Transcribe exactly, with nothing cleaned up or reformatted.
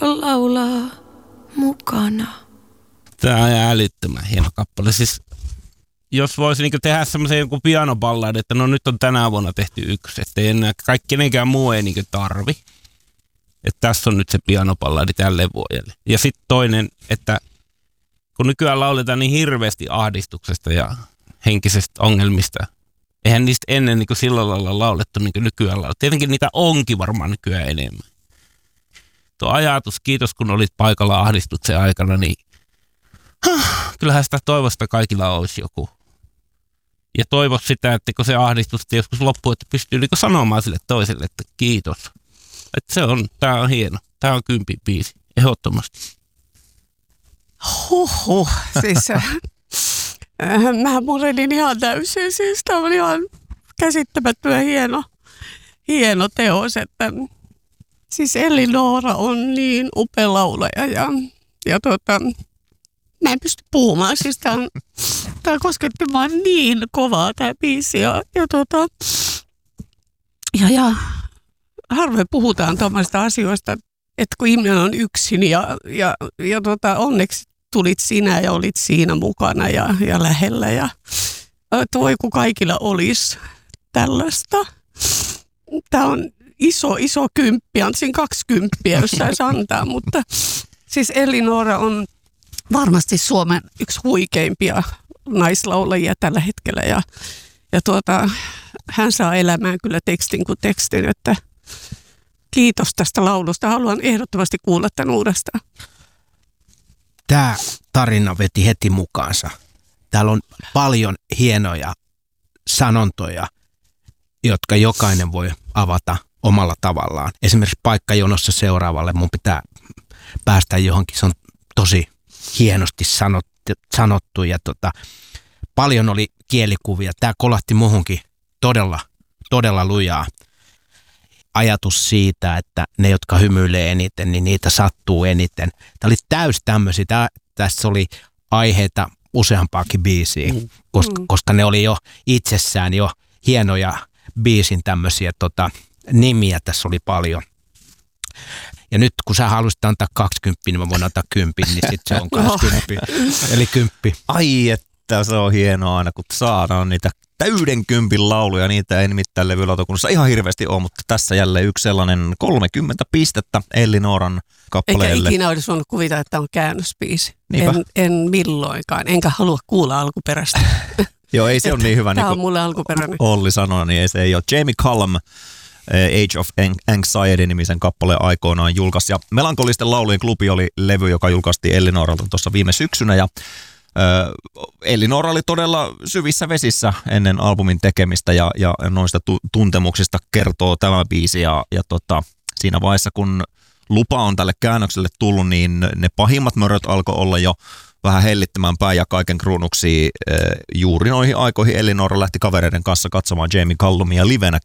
laulaa mukana. Tämä on älyttömän hieno kappale. Siis, jos voisi niin tehdä semmoisen joku pianoballadin, että no nyt on tänä vuonna tehty yksi, ettei enää kaikki kenenkään muu ei niin tarvi. Että tässä on nyt se pianoballadi tälle vuodelle. Ja sitten toinen, että kun nykyään lauletaan niin hirveästi ahdistuksesta ja henkisestä ongelmista, eihän niistä ennen niin sillä lailla laulettu niin kuin nykyään laulettu. Tietenkin niitä onkin varmaan nykyään enemmän. Tuo ajatus, kiitos kun olit paikalla ahdistuksen aikana, niin kyllähän sitä toivosta kaikilla olisi joku. Ja toivo sitä, että kun se ahdistus joskus loppuu, että pystyy niin sanomaan sille toiselle, että kiitos. Että se on, tää on hieno. Tää on kympi biisi, ehdottomasti. Huhhuh, siis äh, mä murenin ihan täysin, siis tää on ihan käsittämättömän hieno, hieno teos, että siis Elli-Noora on niin upea laulaja ja, ja tota, mä en pysty puhumaan, siis tää on, tää kosketti vaan niin kovaa tää biisi ja, ja tota, ja ja harvoin puhutaan tuommoista asioista, että kun ihminen on yksin ja, ja, ja tota, onneksi tulit sinä ja olit siinä mukana ja, ja lähellä. Ja, että voi kun kaikilla olisi tällaista. Tämä on iso, iso kymppi, antaisin kaksi kymppiä, jos saisi antaa, mutta siis Elli-Noora on varmasti Suomen yksi huikeimpia naislaulajia tällä hetkellä ja, ja tuota, hän saa elämään kyllä tekstin kuin tekstin, että kiitos tästä laulusta. Haluan ehdottomasti kuulla tämän uudestaan. Tämä tarina veti heti mukaansa. Täällä on paljon hienoja sanontoja, jotka jokainen voi avata omalla tavallaan. Esimerkiksi paikkajonossa seuraavalle mun pitää päästä johonkin. Se on tosi hienosti sanottu, sanottu ja tota, paljon oli kielikuvia. Tämä kolahti muhunkin todella, todella lujaa. Ajatus siitä, että ne, jotka hymyilee eniten, niin niitä sattuu eniten. Tämä oli täys tämmöisiä. Tää, tässä oli aiheita useampaakin biisiä, mm. koska, mm. koska ne oli jo itsessään jo hienoja biisin tämmöisiä tota, nimiä. Tässä oli paljon. Ja nyt kun sä haluaisit antaa kaksikymmentä, niin mä voin antaa kympin, niin sitten se on kaksikymmentä. Eli kymppi. Ai että se on hienoa aina, kun saadaan niitä täyden kympin lauluja, niitä ei nimittäin levylautakunnassa ihan hirveästi ole, mutta tässä jälleen yksi sellainen kolmekymmentä pistettä Elli-Nooran kappaleelle. Eikä ikinä olisi voinut kuvita, että on käännösbiisi. En, en milloinkaan, enkä halua kuulla alkuperäistä. Joo, ei se ole niin hyvä. Tämä niin on mulle alkuperäinen. Olli sanoi, niin ei se ei ole. Jamie Cullum, Age of Anxiety-nimisen kappaleen aikoinaan julkaisi. Ja Melankolisten laulujen klubi oli levy, joka julkaistiin Elli-Nooralta tuossa viime syksynä. Ja Elli-Noora oli todella syvissä vesissä ennen albumin tekemistä ja, ja noista tu- tuntemuksista kertoo tämä biisi. Ja, ja tota, siinä vaiheessa, kun lupa on tälle käännökselle tullut, niin ne pahimmat möröt alkoi olla jo vähän hellittämään päin ja kaiken kruunuksi juuri noihin aikoihin Elli-Noora lähti kavereiden kanssa katsomaan Jamie Cullumia livenä